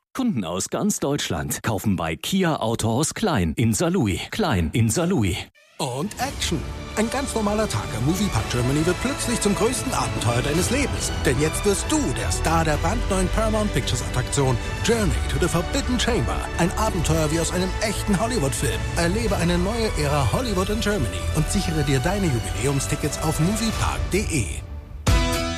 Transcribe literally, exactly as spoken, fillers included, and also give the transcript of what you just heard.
Kunden aus ganz Deutschland kaufen bei Kia Autohaus Klein in Saarlouis. Klein in Saarlouis. Und Action. Ein ganz normaler Tag am Moviepark Germany wird plötzlich zum größten Abenteuer deines Lebens. Denn jetzt wirst du der Star der brandneuen Paramount Pictures Attraktion Journey to the Forbidden Chamber. Ein Abenteuer wie aus einem echten Hollywood-Film. Erlebe eine neue Ära Hollywood in Germany und sichere dir deine Jubiläumstickets auf moviepark punkt de.